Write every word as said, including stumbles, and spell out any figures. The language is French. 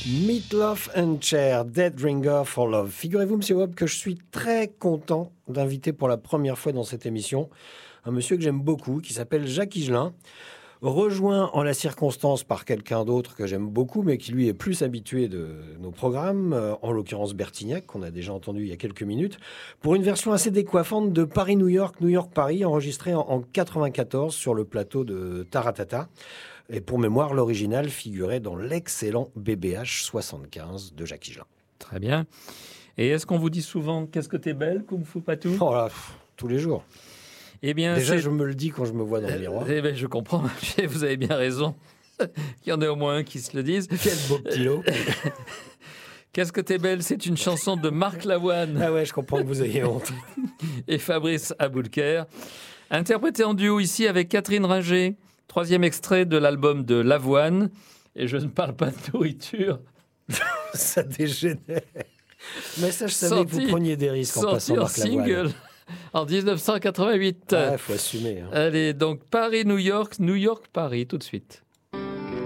Meatloaf and Cher, Dead Ringer for Love. Figurez-vous, Monsieur Webb, que je suis très content d'inviter pour la première fois dans cette émission un monsieur que j'aime beaucoup, qui s'appelle Jacques Higelin, rejoint en la circonstance par quelqu'un d'autre que j'aime beaucoup, mais qui lui est plus habitué de nos programmes, euh, en l'occurrence Bertignac, qu'on a déjà entendu il y a quelques minutes, pour une version assez décoiffante de Paris-New York, New York-Paris, enregistrée en, en quatre-vingt-quatorze sur le plateau de Taratata. Et pour mémoire, l'original figurait dans l'excellent B B H soixante-quinze de Jacques Higelin. Très bien. Et est-ce qu'on vous dit souvent « Qu'est-ce que t'es belle, Kung Fu Patou ?» Oh là, pff, tous les jours. Eh bien, Déjà, c'est... je me le dis quand je me vois dans le miroir. Eh bien, je comprends. Vous avez bien raison. Il y en a au moins un qui se le dise. Quel beau petit lot. Qu'est-ce que t'es belle, c'est une chanson de Marc Lavoine. Ah ouais, je comprends que vous ayez honte. Et Fabrice Aboulker. Interprété en duo ici avec Catherine Ringer. Troisième extrait de l'album de Lavoine. Et je ne parle pas de nourriture. Ça dégénère. Mais ça, je savais Sorti, que vous preniez des risques en passant en Marc Lavoine. single en dix-neuf cent quatre-vingt-huit. Ah, il faut assumer. Hein. Allez, donc Paris-New York, New York-Paris, tout de suite.